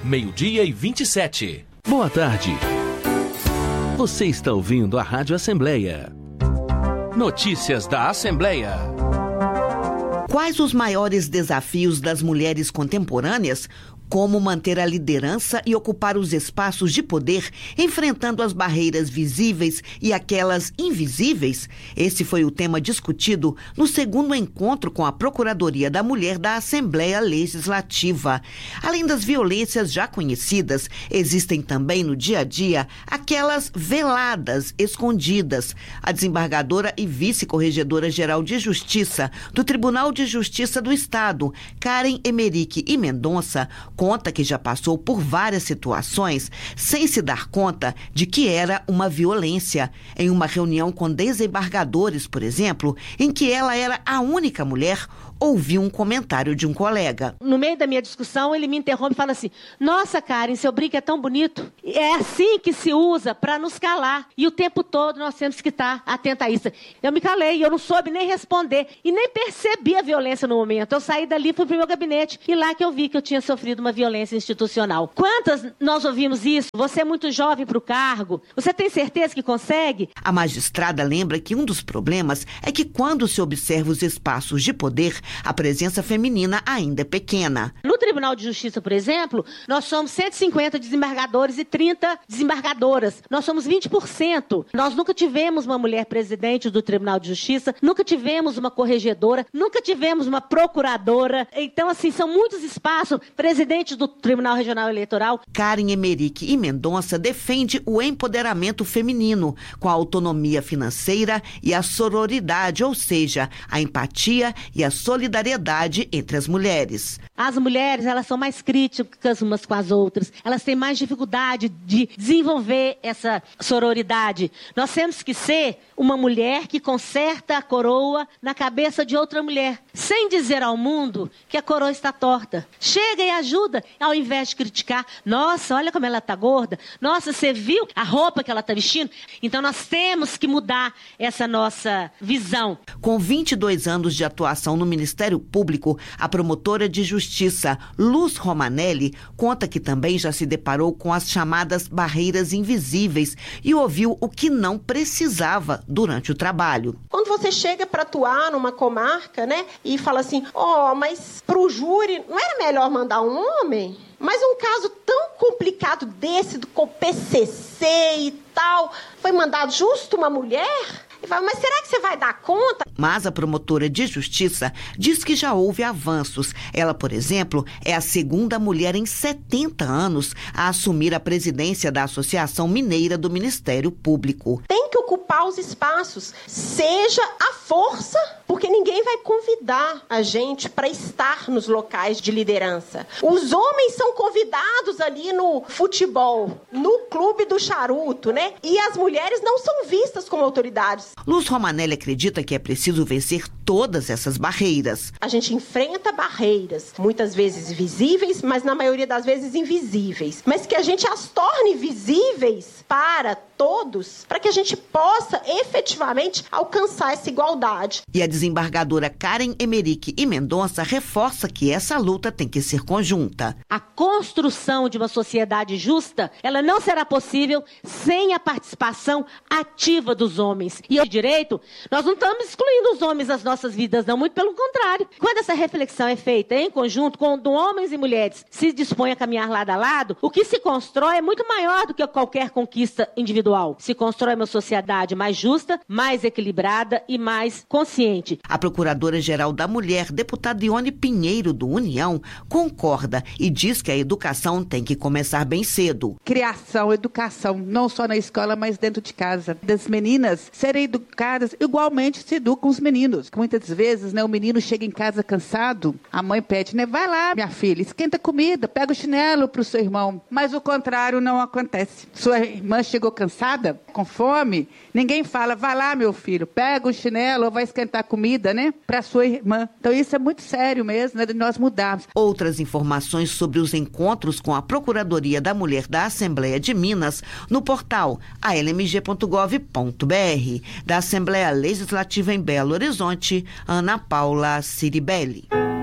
12:27. Boa tarde. Você está ouvindo a Rádio Assembleia. Notícias da Assembleia. Quais os maiores desafios das mulheres contemporâneas? Como manter a liderança e ocupar os espaços de poder, enfrentando as barreiras visíveis e aquelas invisíveis? Esse foi o tema discutido no segundo encontro com a Procuradoria da Mulher da Assembleia Legislativa. Além das violências já conhecidas, existem também no dia a dia aquelas veladas, escondidas. A desembargadora e vice-corregedora-geral de Justiça do Tribunal de Justiça do Estado, Karen Emerick e Mendonça, conta que já passou por várias situações sem se dar conta de que era uma violência. Em uma reunião com desembargadores, por exemplo, em que ela era a única mulher, ouvi um comentário de um colega. No meio da minha discussão, ele me interrompe e fala assim: nossa, Karen, seu brinco é tão bonito. É assim que se usa para nos calar. E o tempo todo nós temos que estar atenta a isso. Eu me calei, eu não soube nem responder e nem percebi a violência no momento. Eu saí dali, fui pro meu gabinete e lá que eu vi que eu tinha sofrido uma violência institucional. Quantas nós ouvimos isso? Você é muito jovem para o cargo. Você tem certeza que consegue? A magistrada lembra que um dos problemas é que quando se observa os espaços de poder, a presença feminina ainda é pequena. No Tribunal de Justiça, por exemplo, nós somos 150 desembargadores e 30 desembargadoras. Nós somos 20%. Nós nunca tivemos uma mulher presidente do Tribunal de Justiça, nunca tivemos uma corregedora, nunca tivemos uma procuradora. Então, assim, são muitos espaços. Presidente do Tribunal Regional Eleitoral. Karen Emerick e Mendonça defende o empoderamento feminino com a autonomia financeira e a sororidade, ou seja, a empatia e a solidariedade entre as mulheres. As mulheres, elas são mais críticas umas com as outras. Elas têm mais dificuldade de desenvolver essa sororidade. Nós temos que ser uma mulher que conserta a coroa na cabeça de outra mulher, sem dizer ao mundo que a coroa está torta. Chega e ajuda, ao invés de criticar. Nossa, olha como ela está gorda. Nossa, você viu a roupa que ela está vestindo? Então nós temos que mudar essa nossa visão. Com 22 anos de atuação no Ministério Público, a promotora de Justiça, Luz Romanelli, conta que também já se deparou com as chamadas barreiras invisíveis e ouviu o que não precisava durante o trabalho. Quando você chega para atuar numa comarca, né, e fala assim, mas para o júri não era melhor mandar um homem? Mas um caso tão complicado desse, com PCC e tal, foi mandado justo uma mulher? E fala, mas será que você vai dar conta? Mas a promotora de justiça diz que já houve avanços. Ela, por exemplo, é a segunda mulher em 70 anos a assumir a presidência da Associação Mineira do Ministério Público. Tem que ocupar os espaços, seja a força, porque ninguém vai convidar a gente para estar nos locais de liderança. Os homens são convidados ali no futebol, no clube do charuto, né? E as mulheres não são vistas como autoridades. Luz Romanelli acredita que é preciso vencer todas essas barreiras. A gente enfrenta barreiras, muitas vezes visíveis, mas na maioria das vezes invisíveis. Mas que a gente as torne visíveis para todos, para que a gente possa efetivamente alcançar essa igualdade. E a desembargadora Karen Emerick e Mendonça reforça que essa luta tem que ser conjunta. A construção de uma sociedade justa, ela não será possível sem a participação ativa dos homens. E o direito, nós não estamos excluindo os homens das nossas vidas, não, muito pelo contrário. Quando essa reflexão é feita em conjunto, quando homens e mulheres se dispõem a caminhar lado a lado, o que se constrói é muito maior do que qualquer conquista individual. Se constrói uma sociedade mais justa, mais equilibrada e mais consciente. A Procuradora-Geral da Mulher, deputada Ione Pinheiro, do União, concorda e diz que a educação tem que começar bem cedo. Criação, educação, não só na escola, mas dentro de casa. Das meninas serem educadas igualmente se educam os meninos. Muitas vezes, o menino chega em casa cansado, a mãe pede, vai lá, minha filha, esquenta comida, pega o chinelo pro seu irmão. Mas o contrário não acontece. Sua irmã chegou cansada, com fome, ninguém fala, vai lá, meu filho, pega o chinelo ou vai esquentar comida, pra sua irmã. Então isso é muito sério mesmo, de nós mudarmos. Outras informações sobre os encontros com a Procuradoria da Mulher da Assembleia de Minas no portal almg.gov.br. Da Assembleia Legislativa em Belo Horizonte, Ana Paula Ciribelli.